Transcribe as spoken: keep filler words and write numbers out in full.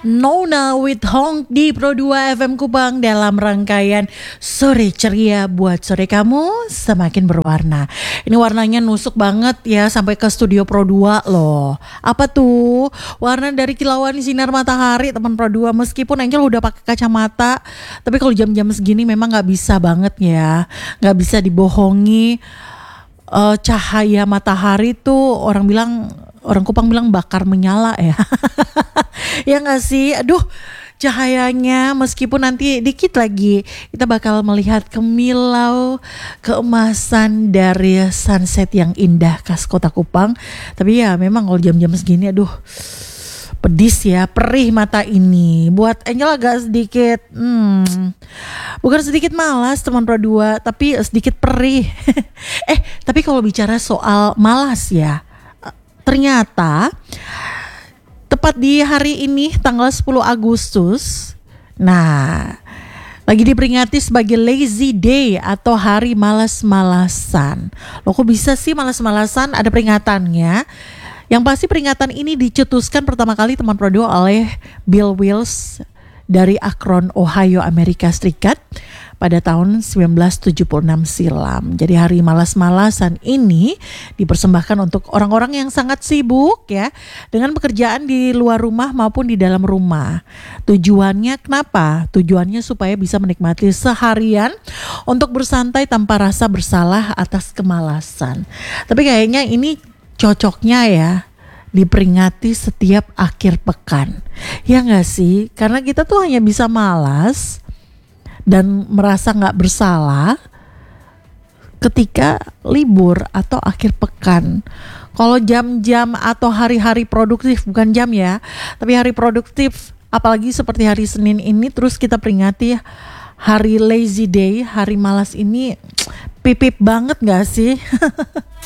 Nona with Hong di Pro dua F M Kupang dalam rangkaian Sore Ceria buat sore kamu semakin berwarna. Ini warnanya nusuk banget ya sampai ke studio Pro dua loh. Apa tuh? Warna dari kilauan sinar matahari teman Pro dua. Meskipun Angel udah pakai kacamata, tapi kalau jam-jam segini memang gak bisa banget ya. Gak bisa dibohongi. Uh, cahaya matahari tuh orang bilang, orang Kupang bilang bakar menyala ya. Ya gak sih? Aduh, cahayanya meskipun nanti dikit lagi kita bakal melihat kemilau keemasan dari sunset yang indah khas kota Kupang. Tapi ya memang kalau jam-jam segini aduh pedis ya, perih mata ini. Buat Angel agak sedikit hmm, bukan sedikit malas teman Pro dua, tapi sedikit perih. Eh tapi kalau bicara soal malas ya, ternyata tepat di hari ini tanggal sepuluh Agustus, nah lagi diperingati sebagai Lazy Day atau hari malas-malasan. Loh kok bisa sih malas-malasan, ada peringatannya. Yang pasti peringatan ini dicetuskan pertama kali teman Pro dua oleh Bill Wills dari Akron, Ohio, Amerika Serikat pada tahun sembilan belas tujuh puluh enam silam. Jadi hari malas-malasan ini dipersembahkan untuk orang-orang yang sangat sibuk ya dengan pekerjaan di luar rumah maupun di dalam rumah. Tujuannya kenapa? Tujuannya supaya bisa menikmati seharian untuk bersantai tanpa rasa bersalah atas kemalasan. Tapi kayaknya ini cocoknya ya diperingati setiap akhir pekan. Ya gak sih? Karena kita tuh hanya bisa malas dan merasa gak bersalah ketika libur atau akhir pekan. Kalau jam-jam atau hari-hari produktif, bukan jam ya, tapi hari produktif, apalagi seperti hari Senin ini terus kita peringati hari Lazy Day, hari malas ini, pipip banget gak sih?